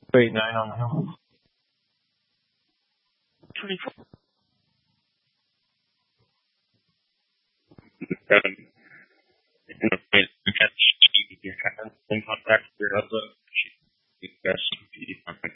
Wait, 9 on the hill. 24. 7. In contact with your husband.